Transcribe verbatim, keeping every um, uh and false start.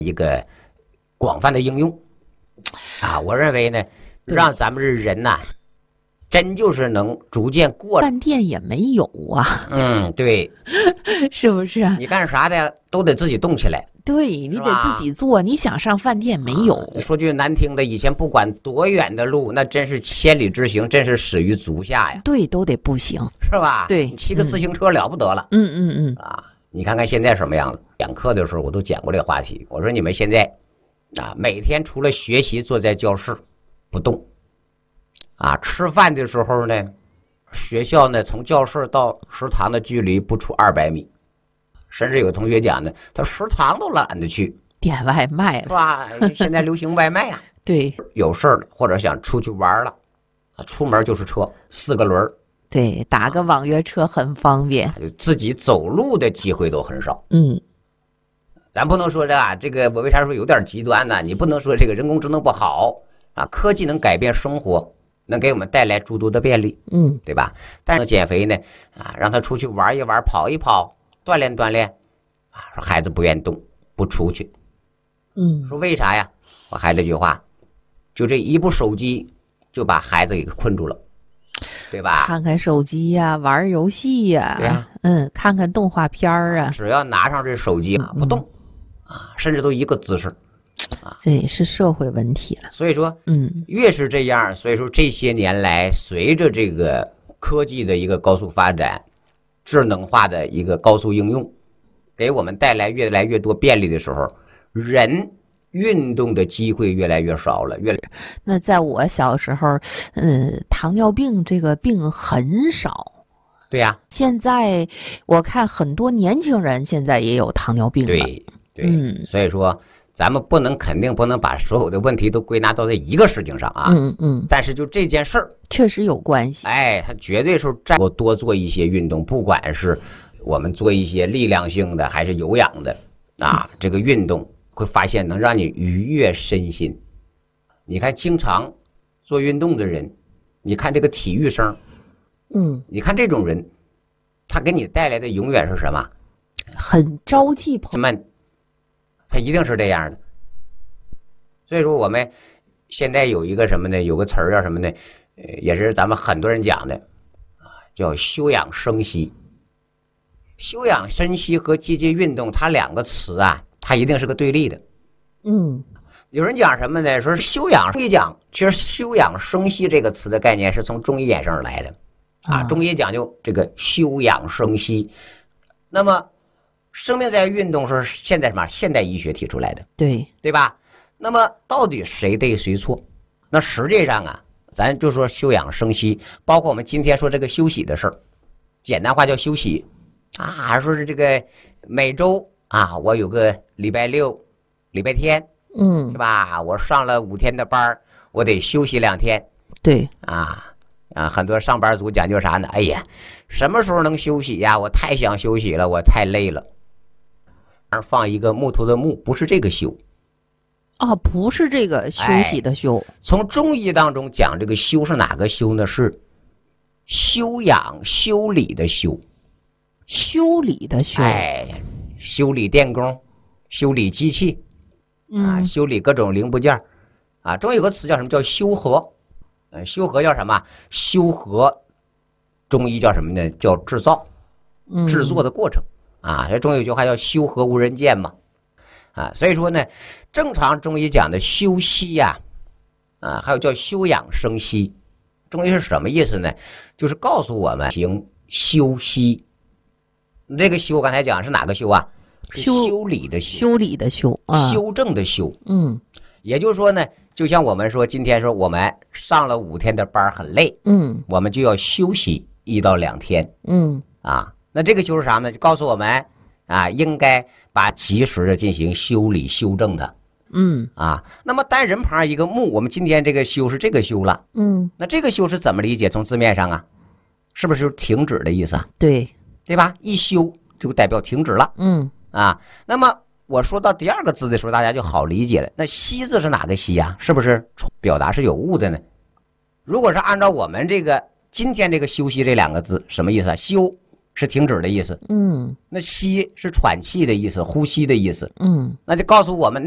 一个广泛的应用啊。我认为呢，让咱们这人呐、啊，真就是能逐渐过。 饭店也没有啊。 嗯，对， 是不是？ 你干啥的都得自己动起来。 对，你得自己做。你想上饭店没有、 啊？说句难听的，以前不管多远的路，那真是千里之行，真是始于足下呀。 对，都得步行， 是吧？ 对， 你骑个自行车了不得了。 嗯嗯嗯啊，你看看现在什么样子。讲课的时候我都讲过这个话题，我说你们现在啊，每天除了学习坐在教室不动，啊，吃饭的时候呢，学校呢从教室到食堂的距离不出二百米。甚至有同学讲呢，他食堂都懒得去， 点外卖了， 是吧？现在流行外卖啊。 对， 有事儿了或者想出去玩了，出门就是车，四个轮。 对，打个网约车很方便， 自己走路的机会都很少。 嗯， 咱不能说这啊，这个我为啥说有点极端呢？你不能说这个人工智能不好啊，科技能改变生活，能给我们带来诸多的便利， 嗯， 对吧？但是减肥呢，啊，让他出去玩一玩，跑一跑。锻炼锻炼，啊，说孩子不愿动，不出去， 嗯， 说为啥呀？我还那句话，就这一部手机就把孩子给困住了，对吧？ 看看手机呀、啊，玩游戏呀、啊， 对呀、啊， 嗯，看看动画片啊， 只要拿上这手机啊，不动、嗯、啊，甚至都一个姿势，啊， 这也是社会问题了。 所以说， 嗯， 越是这样，所以说这些年来，随着这个科技的一个高速发展。智能化的一个高速应用，给我们带来越来越多便利的时候，人运动的机会越来越少了。越来那在我小时候，嗯，糖尿病这个病很少。 对呀、啊， 现在我看很多年轻人现在也有糖尿病了。 对对， 嗯， 所以说咱们不能肯定不能把所有的问题都归纳到这一个事情上啊。 嗯嗯。 但是就这件事儿， 确实有关系。 哎，它绝对是占多多做一些运动，不管是我们做一些力量性的还是有氧的啊，这个运动会发现能让你愉悦身心。你看，经常做运动的人，你看这个体育生， 嗯， 你看这种人，他给你带来的永远是什么？ 很朝气蓬勃。他一定是这样的。所以说我们现在有一个什么呢？有个词儿叫什么呢？呃，也是咱们很多人讲的啊，叫休养生息。休养生息和积极运动，它两个词啊，它一定是个对立的。 嗯， 有人讲什么呢？说休养，中医讲，其实休养生息这个词的概念是从中医衍生而来的啊。中医讲究这个休养生息，那么生命在运动是现在什么？现代医学提出来的， 对对吧？那么到底谁对谁错？那实际上啊，咱就说休养生息，包括我们今天说这个休息的事儿，简单话叫休息啊，说是这个每周啊，我有个礼拜六、礼拜天， 嗯， 是吧？我上了五天的班，我得休息两天。 对啊啊，很多上班族讲究啥呢？哎呀，什么时候能休息呀？我太想休息了，我太累了。而放一个木头的木，不是这个休。 啊，不是这个休息的休。 哎、从中医当中讲，这个休是哪个休呢？是修养、修理的修。 修理的修。 哎，修理电工，修理机器，啊， 嗯、 修理各种零部件，啊，中医有个词叫什么？叫修和。呃，修和叫什么？修和，中医叫什么呢？叫制造，制作的过程。嗯啊，这中医有句话叫修和无人见嘛，啊，所以说呢，正常中医讲的休息呀、啊，啊，还有叫休养生息，中医是什么意思呢？就是告诉我们行休息。这个修刚才讲是哪个修啊？是修理的修， 修理的修，啊、 修正的修。 嗯， 也就是说呢，就像我们说今天说我们上了五天的班很累， 嗯， 我们就要休息一到两天， 嗯， 啊。那这个修是啥呢？就告诉我们啊，应该把及时的进行修理修正它。 嗯啊，那么单人旁一个木，我们今天这个修是这个修了。 嗯， 那这个修是怎么理解？从字面上啊，是不是就是停止的意思啊？ 对， 对吧？一休就代表停止了。 嗯啊，那么我说到第二个字的时候，大家就好理解了。那息字是哪个息啊？是不是表达是有误的呢？如果是按照我们这个今天这个休息这两个字，什么意思啊？休是停止的意思， 嗯， 那息是喘气的意思，呼吸的意思， 嗯， 那就告诉我们